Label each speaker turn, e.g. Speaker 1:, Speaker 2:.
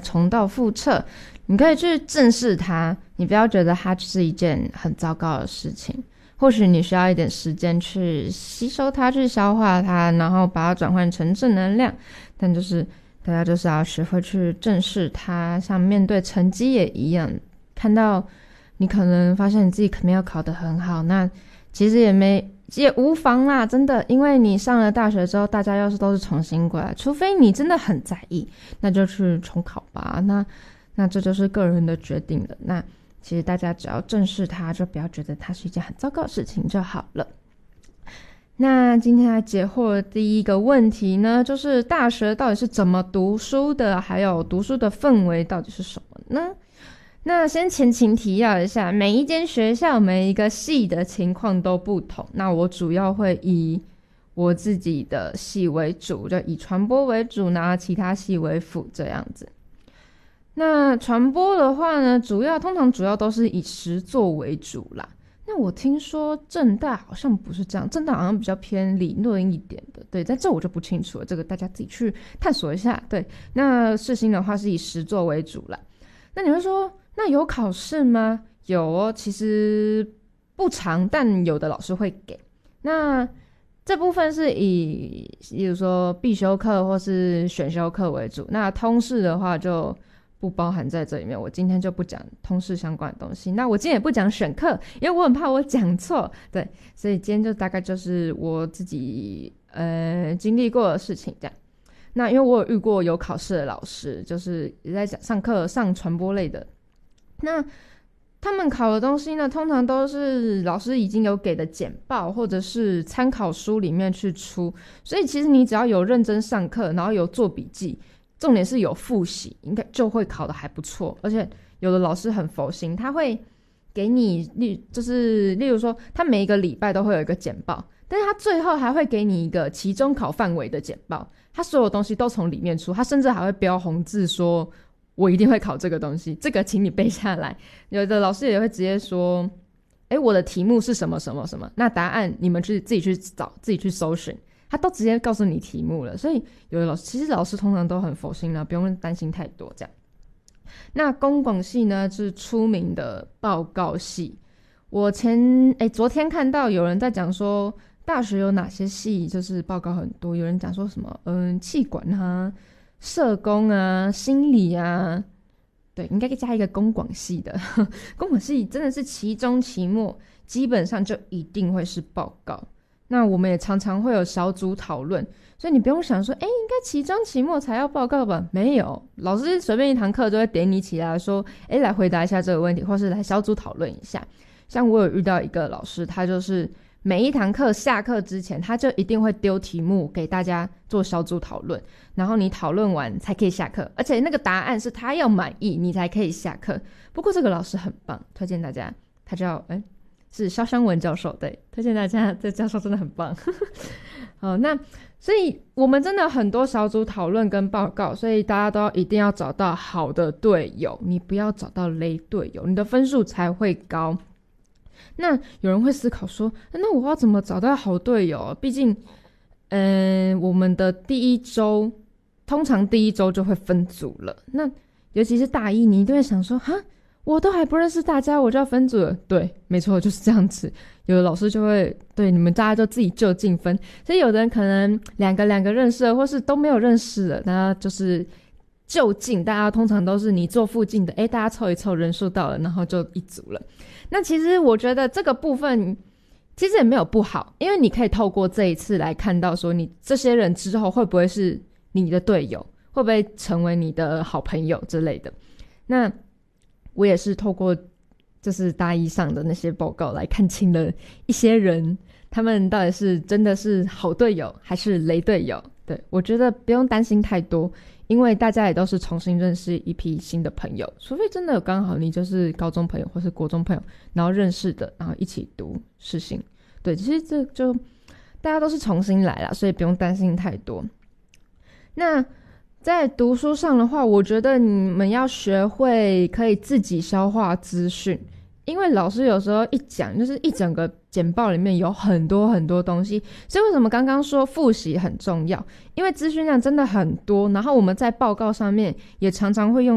Speaker 1: 重蹈覆辙，你可以去正视它，你不要觉得它是一件很糟糕的事情。或许你需要一点时间去吸收它，去消化它，然后把它转换成正能量。但就是大家就是要学会去正视它，像面对成绩也一样，看到你可能发现你自己没有考得很好，那其实也无妨啦，真的，因为你上了大学之后，大家要是都是重新过来，除非你真的很在意，那就去重考吧。那这就是个人的决定了。那其实大家只要正视它，就不要觉得它是一件很糟糕的事情就好了。那今天来解惑的第一个问题呢，就是大学到底是怎么读书的，还有读书的氛围到底是什么呢？那先前情提要一下，每一间学校每一个系的情况都不同，那我主要会以我自己的系为主，就以传播为主，然后其他系为辅这样子。那传播的话呢，通常主要都是以实作为主啦。那我听说政大好像不是这样，政大好像比较偏理论一点的，对，但这我就不清楚了，这个大家自己去探索一下。对，那世新的话是以实作为主啦。那你会说，那有考试吗？有哦，其实不长，但有的老师会给。那这部分是比如说必修课或是选修课为主，那通识的话就不包含在这里面，我今天就不讲通识相关的东西。那我今天也不讲选课，因为我很怕我讲错，对，所以今天就大概就是我自己经历过的事情这样。那因为我有遇过有考试的老师，就是也在上课上传播类的，那他们考的东西呢，通常都是老师已经有给的简报或者是参考书里面去出，所以其实你只要有认真上课，然后有做笔记，重点是有复习，应该就会考得还不错。而且有的老师很佛心，他会给你例如说他每一个礼拜都会有一个简报，但是他最后还会给你一个期中考范围的简报，他所有东西都从里面出，他甚至还会标红字说我一定会考这个东西，这个请你背下来。有的老师也会直接说我的题目是什么什么什么，那答案你们自己去找，自己去搜寻，他都直接告诉你题目了。所以有的其实老师通常都很佛心啦，不用担心太多这样。那公广系呢是出名的报告系，我昨天看到有人在讲说大学有哪些系就是报告很多，有人讲说什么企管啊、社工啊、心理啊，对，应该加一个公广系的公广系真的是期中期末基本上就一定会是报告。那我们也常常会有小组讨论，所以你不用想说应该期中期末才要报告吧，没有，老师随便一堂课就会点你起来说来回答一下这个问题，或是来小组讨论一下。像我有遇到一个老师，他就是每一堂课下课之前他就一定会丢题目给大家做小组讨论，然后你讨论完才可以下课，而且那个答案是他要满意你才可以下课。不过这个老师很棒，推荐大家，他叫是肖湘文教授，对，推荐大家，这教授真的很棒好，那所以我们真的很多小组讨论跟报告，所以大家都一定要找到好的队友，你不要找到雷队友，你的分数才会高。那有人会思考说，那我要怎么找到好队友？毕竟我们的通常第一周就会分组了，那尤其是大一，你一定会想说，我都还不认识大家我就要分组了。对，没错，就是这样子。有的老师就会对你们大家就自己就近分，所以有的人可能两个认识了，或是都没有认识了，那就是就近，大家通常都是你坐附近的，大家凑一凑人数到了，然后就一组了。那其实我觉得这个部分其实也没有不好，因为你可以透过这一次来看到说你这些人之后会不会是你的队友，会不会成为你的好朋友之类的。那我也是透过就是大一上的那些报告来看清了一些人，他们到底是真的是好队友还是雷队友。对，我觉得不用担心太多，因为大家也都是重新认识一批新的朋友，除非真的有刚好你就是高中朋友或是国中朋友然后认识的，然后一起读世新。对，其实这就大家都是重新来啦，所以不用担心太多。那在读书上的话，我觉得你们要学会可以自己消化资讯，因为老师有时候一讲就是一整个简报里面有很多很多东西，所以为什么刚刚说复习很重要，因为资讯量真的很多，然后我们在报告上面也常常会用